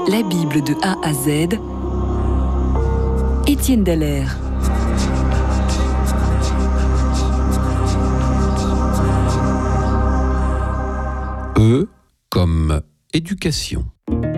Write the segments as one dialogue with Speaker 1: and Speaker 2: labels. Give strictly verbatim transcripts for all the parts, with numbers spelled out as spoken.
Speaker 1: La Bible de A à Z, Étienne Dallaire.
Speaker 2: E comme éducation.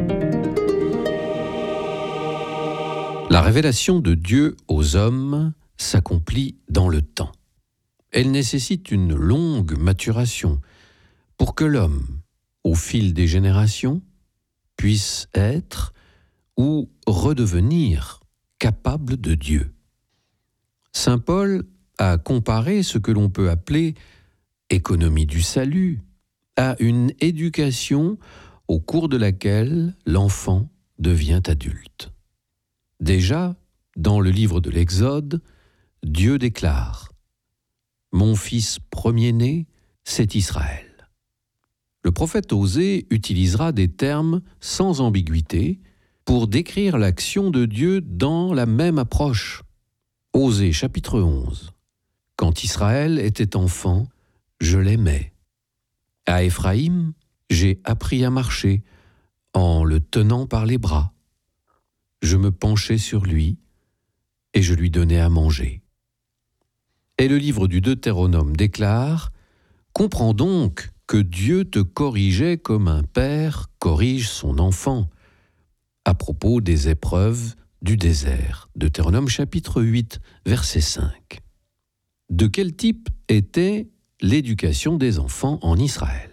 Speaker 2: La révélation de Dieu aux hommes s'accomplit dans le temps. Elle nécessite une longue maturation pour que l'homme, au fil des générations, puisse être ou redevenir capable de Dieu. Saint Paul a comparé ce que l'on peut appeler économie du salut à une éducation au cours de laquelle l'enfant devient adulte. Déjà, dans le livre de l'Exode, Dieu déclare « Mon fils premier-né, c'est Israël ». Le prophète Osée utilisera des termes sans ambiguïté pour décrire l'action de Dieu dans la même approche. Osée chapitre onze. Quand Israël était enfant, je l'aimais. À Éphraïm, j'ai appris à marcher en le tenant par les bras. Je me penchai sur lui et je lui donnai à manger. Et le livre du Deutéronome déclare « Comprends donc que Dieu te corrigeait comme un père corrige son enfant » à propos des épreuves du désert. Deutéronome chapitre huit, verset cinq. De quel type était l'éducation des enfants en Israël?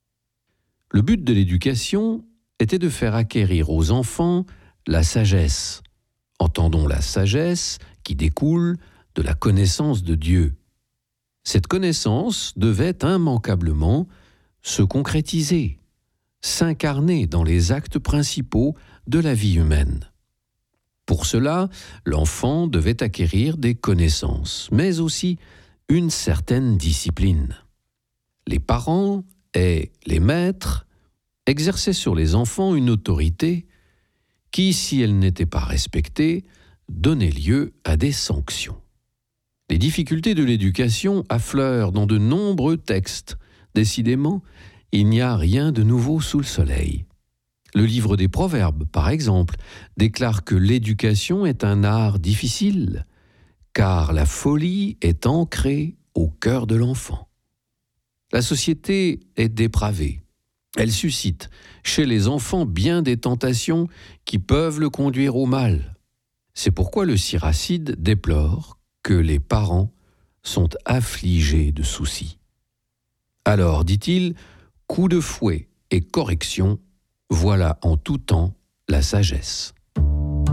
Speaker 2: Le but de l'éducation était de faire acquérir aux enfants la sagesse. Entendons la sagesse qui découle de la connaissance de Dieu. Cette connaissance devait immanquablement se concrétiser, s'incarner dans les actes principaux de la vie humaine. Pour cela, l'enfant devait acquérir des connaissances, mais aussi une certaine discipline. Les parents et les maîtres exerçaient sur les enfants une autorité qui, si elle n'était pas respectée, donnait lieu à des sanctions. Les difficultés de l'éducation affleurent dans de nombreux textes. Décidément, il n'y a rien de nouveau sous le soleil. Le livre des Proverbes, par exemple, déclare que l'éducation est un art difficile, car la folie est ancrée au cœur de l'enfant. La société est dépravée. Elle suscite chez les enfants bien des tentations qui peuvent le conduire au mal. C'est pourquoi le Siracide déplore que les parents sont affligés de soucis. Alors, dit-il, coup de fouet et correction, voilà en tout temps la sagesse.